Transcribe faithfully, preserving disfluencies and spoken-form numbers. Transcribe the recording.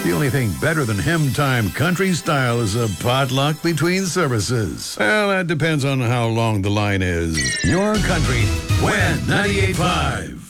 The only thing better than hymn time country style is a potluck between services. Well, that depends on how long the line is. Your country, when ninety-eight point five.